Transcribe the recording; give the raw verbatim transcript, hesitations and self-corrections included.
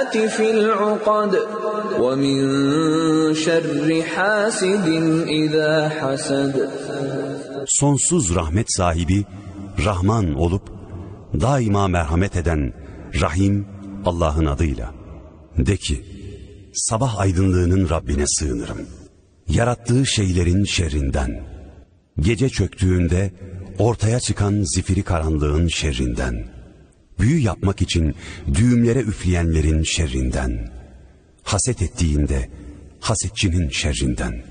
في العقد ومن شر حاسد إذا حسد. Sonsuz rahmet sahibi, Rahman olup daima merhamet eden Rahim Allah'ın adıyla. De ki, sabah aydınlığının Rabbine sığınırım. Yarattığı şeylerin şerrinden, gece çöktüğünde ortaya çıkan zifiri karanlığın şerrinden, büyü yapmak için düğümlere üfleyenlerin şerrinden, haset ettiğinde hasetçinin şerrinden.